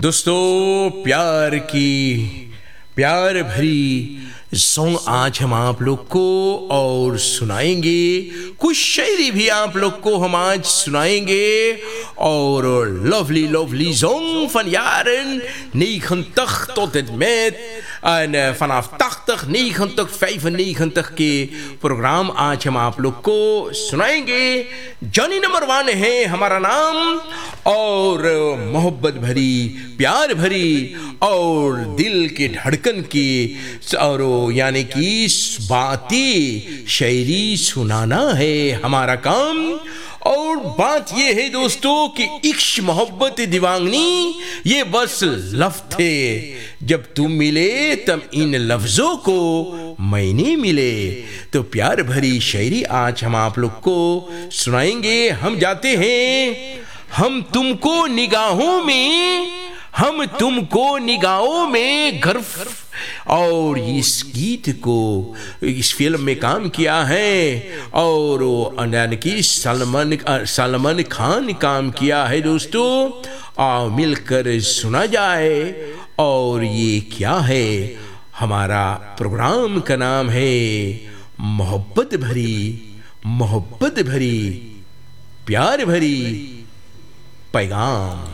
दोस्तों, प्यार भरी सॉन्ग आज हम आप लोग को और सुनाएंगे। कुछ शायरी भी आप लोग को हम आज सुनाएंगे और lovely song van jaren 90 tot en met en vanaf 80, 90, 95 के प्रोग्राम आज हम आप लोग को सुनाएंगे। जॉनी नंबर 1 है हमारा नाम और मोहब्बत भरी, प्यार भरी और दिल के धड़कन की और यानी कि बातें शायरी सुनाना है हमारा काम। और बात ये है दोस्तों कि इश्क मोहब्बत दीवानी ये बस लफ्ज़ थे, जब तुम मिले तब इन लफ्ज़ों को मैंने मिले। तो प्यार भरी शायरी आज हम आप लोग को सुनाएंगे। हम जाते हैं हम तुमको निगाहों में गर्व। और इस गीत को इस फिल्म में काम किया है और यानी कि सलमान खान काम किया है दोस्तों। आओ मिलकर सुना जाए। और ये क्या है, हमारा प्रोग्राम का नाम है मोहब्बत भरी, प्यार भरी पैगाम।